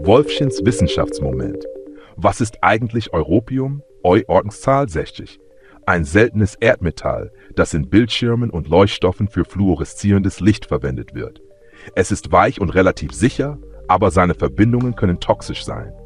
Wolfchens Wissenschaftsmoment. Was ist eigentlich Europium? Ordenszahl 60. Ein seltenes Erdmetall, das in Bildschirmen und Leuchtstoffen für fluoreszierendes Licht verwendet wird. Es ist weich und relativ sicher, aber seine Verbindungen können toxisch sein.